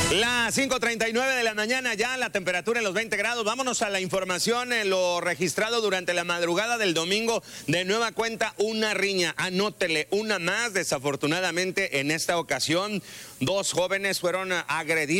Las 5:39 de la mañana, ya la temperatura en los 20 grados. Vámonos a la información, lo registrado durante la madrugada del domingo. De nueva cuenta, una riña. Anótele, una más. Desafortunadamente, en esta ocasión, 2 jóvenes fueron agredidos.